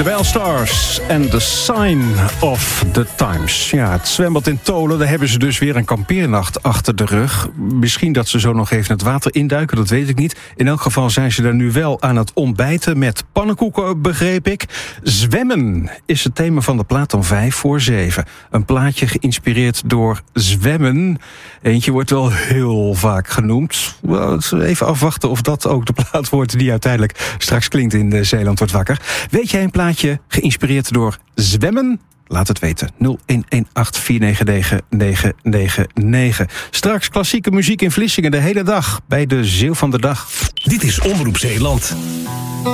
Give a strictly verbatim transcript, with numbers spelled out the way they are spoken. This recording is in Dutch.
De Belstars en The Sign of the Times. Ja, het zwembad in Tolen, daar hebben ze dus weer een kampeernacht achter de rug. Misschien dat ze zo nog even het water induiken, dat weet ik niet. In elk geval zijn ze daar nu wel aan het ontbijten met pannenkoeken, begreep ik. Zwemmen is het thema van de plaat om vijf voor zeven. Een plaatje geïnspireerd door zwemmen. Eentje wordt wel heel vaak genoemd. Even afwachten of dat ook de plaat wordt die uiteindelijk straks klinkt in Zeeland wordt wakker. Weet jij een plaatje geïnspireerd door zwemmen? Laat het weten. nul een een acht vier negen negen negen negen negen. Straks klassieke muziek in Vlissingen de hele dag bij de Zeeuw van de Dag. Dit is Omroep Zeeland.